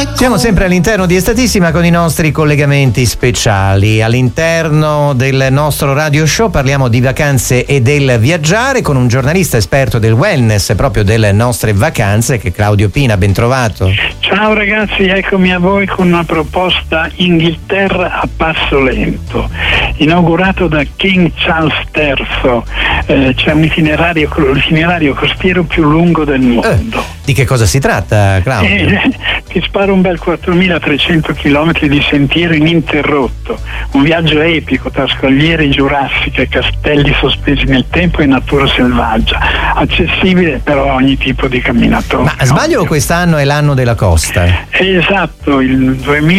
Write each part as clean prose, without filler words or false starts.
Siamo sempre all'interno di Estatissima con i nostri collegamenti speciali. All'interno del nostro radio show parliamo di vacanze e del viaggiare con un giornalista esperto del wellness, proprio delle nostre vacanze, che è Claudio Pina. Ben trovato. Ciao ragazzi, eccomi a voi con una proposta Inghilterra a passo lento, inaugurato da King Charles III. C'è un l'itinerario costiero più lungo del mondo. Di che cosa si tratta, Claudio? Ti sparo un bel 4.300 km di sentiero ininterrotto, un viaggio epico tra scogliere giurassiche, castelli sospesi nel tempo e natura selvaggia, accessibile però a ogni tipo di camminatore. Ma sbaglio, quest'anno è l'anno della costa? Esatto, il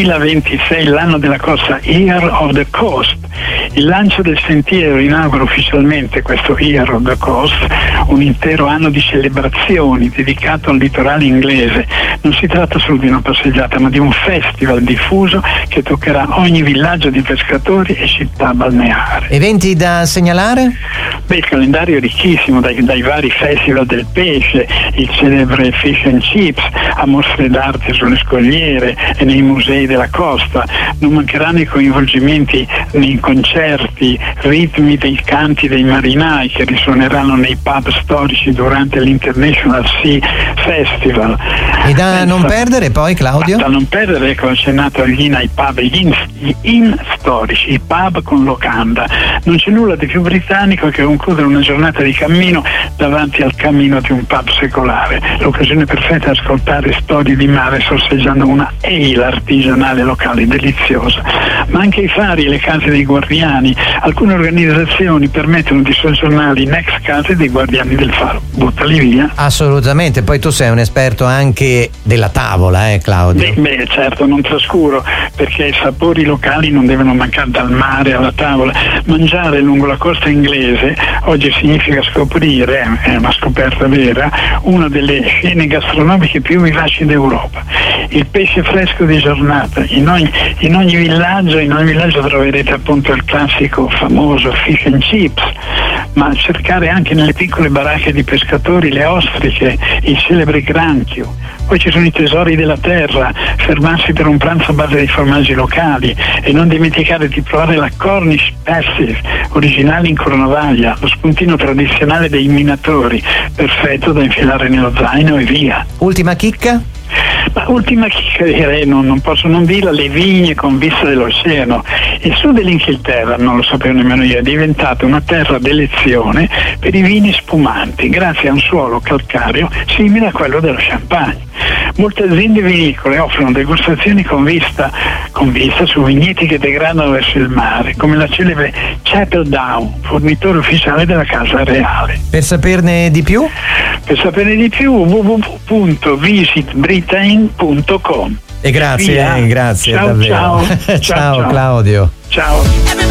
2026 l'anno della costa, Year of the Coast. Il lancio del sentiero inaugura ufficialmente questo Year of the Coast, un intero anno di celebrazioni dedicato al litorale inglese. Non si tratta solo di una passeggiata, ma di un festival diffuso che toccherà ogni villaggio di pescatori e città balneare. Eventi da segnalare? Il calendario è ricchissimo, dai vari festival del pesce, il celebre Fish and Chips, a mostre d'arte sulle scogliere e nei musei della costa. Non mancheranno i coinvolgimenti nei concerti, ritmi dei canti dei marinai che risuoneranno nei pub storici durante l'International Sea Festival. E da non perdere poi, Claudio? Da non perdere, ecco, accennato ai pub, gli inn storici, i pub con locanda. Non c'è nulla di più britannico che concludere una giornata di cammino davanti al camino di un pub secolare. L'occasione perfetta è ascoltare storie di mare sorseggiando una ale artigianale locale deliziosa. Ma anche i fari e le case dei guardiani. Alcune organizzazioni permettono di soggiornare in ex case dei guardiani del faro. Buttali via. Assolutamente, poi tu sei un esperto anche della tavola, Claudio? Beh, certo, non trascuro, perché i sapori locali non devono mancare dal mare alla tavola. Mangiare lungo la costa inglese oggi significa scoprire, è una scoperta vera, una delle scene gastronomiche più vivaci d'Europa. Il pesce fresco di giornata, in ogni villaggio troverete appunto il classico famoso fish and chips, ma cercare anche nelle piccole baracche di pescatori le ostriche, il celebre granchio. Poi ci sono i tesori della terra, fermarsi per un pranzo a base di formaggi locali e non dimenticare di provare la Cornish pasties, originale in cronovaglia, lo spuntino tradizionale dei minatori, perfetto da infilare nello zaino e via. Ultima chicca? Ma ultima chicca, direi, non posso non dirla, le vigne con vista dell'oceano. Il sud dell'Inghilterra, non lo sapevo nemmeno io, è diventato una terra d'elezione per i vini spumanti, grazie a un suolo calcareo simile a quello dello Champagne. Molte aziende vinicole offrono degustazioni con vista su vigneti che degradano verso il mare, come la celebre Chapel Down, fornitore ufficiale della Casa Reale. Per saperne di più? www.visitbritain.com. E grazie Ciao, davvero. ciao. Ciao Claudio. Ciao.